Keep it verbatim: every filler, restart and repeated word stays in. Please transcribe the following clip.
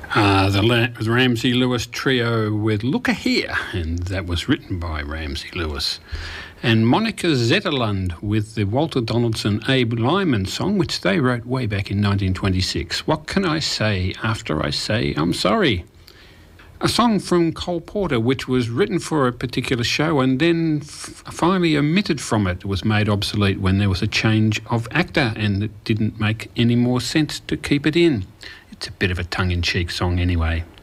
Uh, the La- Ramsey Lewis Trio with Look a Here, and that was written by Ramsey Lewis. And Monica Zetterlund with the Walter Donaldson Abe Lyman song, which they wrote way back in nineteen twenty-six. What can I say after I say I'm sorry? A song from Cole Porter, which was written for a particular show and then f- finally omitted from it. It was made obsolete when there was a change of actor, and it didn't make any more sense to keep it in. It's a bit of a tongue-in-cheek song anyway.